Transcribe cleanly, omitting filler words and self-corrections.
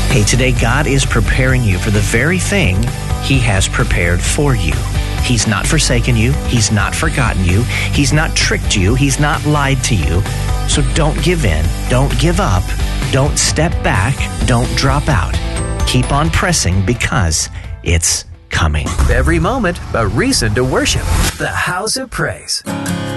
Hey, today God is preparing you for the very thing He has prepared for you. He's not forsaken you. He's not forgotten you. He's not tricked you. He's not lied to you. So don't give in. Don't give up. Don't step back. Don't drop out. Keep on pressing because it's coming. Every moment, a reason to worship. The House of Praise.